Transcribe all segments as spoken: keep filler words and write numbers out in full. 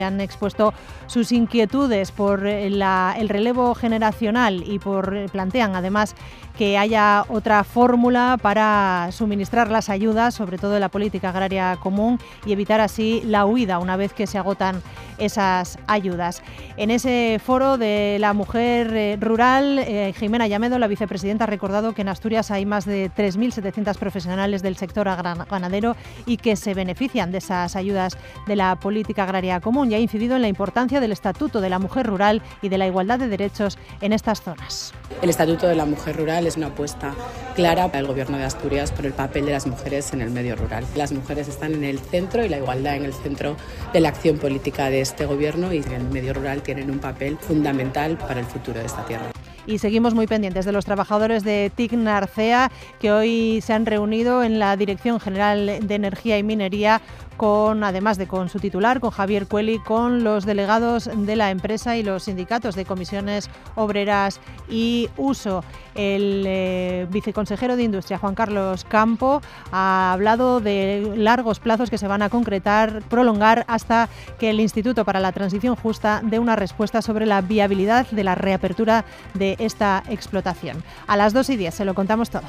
han expuesto sus inquietudes por la, el relevo generacional y por plantean además que haya otra fórmula para suministrar las ayudas, sobre todo en la política agraria común, y evitar así la huida una vez que se agotan esas ayudas. En ese foro de la mujer rural, eh, Jimena Llamedo, la vicepresidenta, ha recordado que en Asturias hay más de tres mil setecientos profesionales del sector ganadero y que se benefician de esas ayudas de la política agraria común, y ha incidido en la importancia del Estatuto de la Mujer Rural y de la igualdad de derechos en estas zonas. El Estatuto de la Mujer Rural es una apuesta clara para el Gobierno de Asturias por el papel de las mujeres en el medio rural. Las mujeres están en el centro y la igualdad en el centro de la acción política de este Gobierno, y en el medio rural tienen un papel fundamental para el futuro de esta tierra. Y seguimos muy pendientes de los trabajadores de T I C Narcea, que hoy se han reunido en la Dirección General de Energía y Minería, con, además de con su titular, con Javier Cueli, con los delegados de la empresa y los sindicatos de comisiones obreras y uso. El eh, viceconsejero de Industria, Juan Carlos Campo, ha hablado de largos plazos que se van a concretar, prolongar hasta que el Instituto para la Transición Justa dé una respuesta sobre la viabilidad de la reapertura de esta explotación. A las dos y diez se lo contamos todo.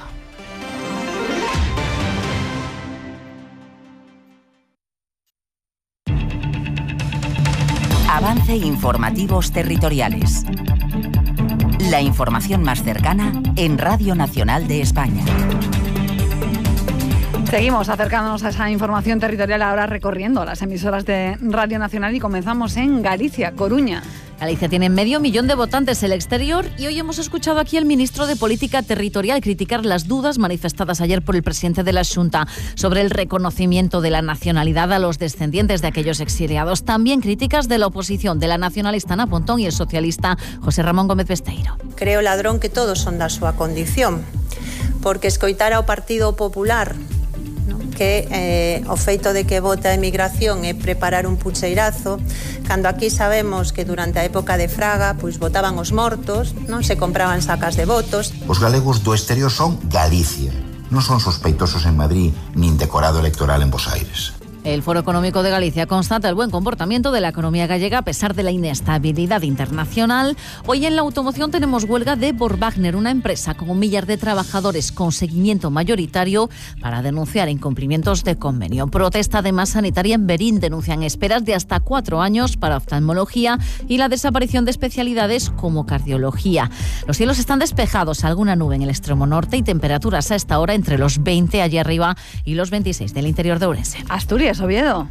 Avance Informativos Territoriales. La información más cercana en Radio Nacional de España. Seguimos acercándonos a esa información territorial, ahora recorriendo las emisoras de Radio Nacional, y comenzamos en Galicia, Coruña. Galicia tiene medio millón de votantes en el exterior, y hoy hemos escuchado aquí al ministro de Política Territorial criticar las dudas manifestadas ayer por el presidente de la Xunta sobre el reconocimiento de la nacionalidad a los descendientes de aquellos exiliados. También críticas de la oposición, de la nacionalista Ana Pontón y el socialista José Ramón Gómez Besteiro. Creo, ladrón, que todos son da súa condición, porque escoitar ao Partido Popular que eh, o feito de que vote a emigración é preparar un pucheirazo, cando aquí sabemos que durante a época de Fraga pois votaban os mortos, non se compraban sacas de votos. Os galegos do exterior son Galicia, non son sospeitosos en Madrid nin decorado electoral en Bos Aires. El Foro Económico de Galicia constata el buen comportamiento de la economía gallega a pesar de la inestabilidad internacional. Hoy en la automoción tenemos huelga de Borwagner, una empresa con un millar de trabajadores con seguimiento mayoritario para denunciar incumplimientos de convenio. Protesta además sanitaria en Berín. Denuncian esperas de hasta cuatro años para oftalmología y la desaparición de especialidades como cardiología. Los cielos están despejados, alguna nube en el extremo norte y temperaturas a esta hora entre los veinte allí arriba y los veintiséis del interior de Ourense. Asturias, Oviedo.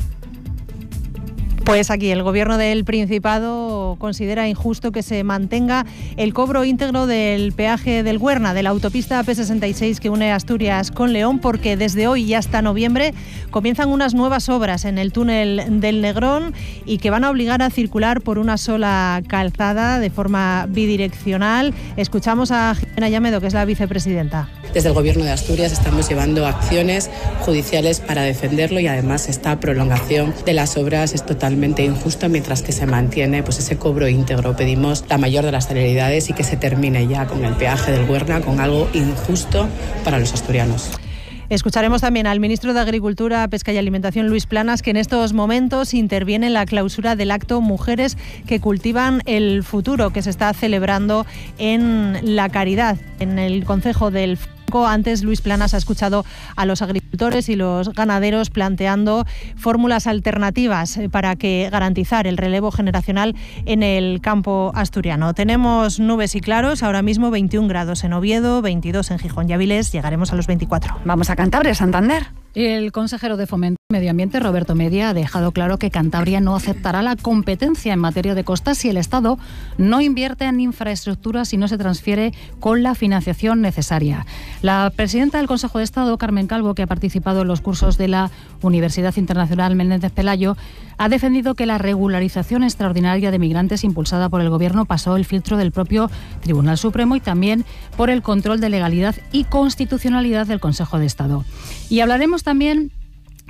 Pues aquí el Gobierno del Principado considera injusto que se mantenga el cobro íntegro del peaje del Güerna, de la autopista P sesenta y seis que une Asturias con León, porque desde hoy y hasta noviembre comienzan unas nuevas obras en el túnel del Negrón y que van a obligar a circular por una sola calzada de forma bidireccional. Escuchamos a Jimena Llamedo, que es la vicepresidenta. Desde el Gobierno de Asturias estamos llevando acciones judiciales para defenderlo, y además esta prolongación de las obras es totalmente injusta mientras que se mantiene pues ese cobro íntegro. Pedimos la mayor de las celeridades y que se termine ya con el peaje del Güerna, con algo injusto para los asturianos. Escucharemos también al ministro de Agricultura, Pesca y Alimentación, Luis Planas, que en estos momentos interviene en la clausura del acto Mujeres que cultivan el futuro, que se está celebrando en La Caridad, en el concejo del Antes, Luis Planas ha escuchado a los agricultores y los ganaderos planteando fórmulas alternativas para que garantizar el relevo generacional en el campo asturiano. Tenemos nubes y claros, ahora mismo veintiún grados en Oviedo, veintidós en Gijón y Avilés, llegaremos a los veinticuatro. Vamos a Cantabria, Santander. El consejero de Fomento y Medio Ambiente, Roberto Media, ha dejado claro que Cantabria no aceptará la competencia en materia de costas si el Estado no invierte en infraestructuras y no se transfiere con la financiación necesaria. La presidenta del Consejo de Estado, Carmen Calvo, que ha participado en los cursos de la Universidad Internacional Menéndez Pelayo, ha defendido que la regularización extraordinaria de migrantes impulsada por el Gobierno pasó el filtro del propio Tribunal Supremo y también por el control de legalidad y constitucionalidad del Consejo de Estado. Y hablaremos también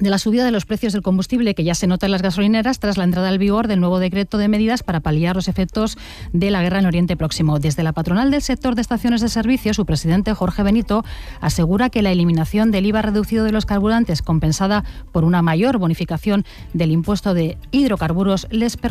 de la subida de los precios del combustible que ya se nota en las gasolineras tras la entrada al vigor del nuevo decreto de medidas para paliar los efectos de la guerra en Oriente Próximo. Desde la patronal del sector de estaciones de servicio, su presidente Jorge Benito asegura que la eliminación del I V A reducido de los carburantes, compensada por una mayor bonificación del impuesto de hidrocarburos, les permite